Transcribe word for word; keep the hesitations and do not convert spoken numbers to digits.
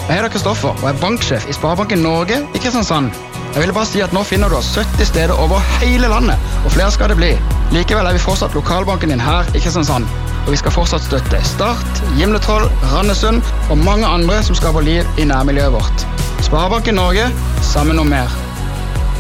Jeg heter Kristoffer og er banksjef i Sparebanken Norge i Kristiansand. Jeg vil bare si at nå finner du oss sytti steder over hele landet, og flere skal det bli. Likevel er vi fortsatt lokalbanken din her i Kristiansand, og vi skal fortsatt støtte Start, Gimletroll, Randesund og mange andre som skaper liv i nærmiljøet vårt. Sparebanken Norge, sammen om mer.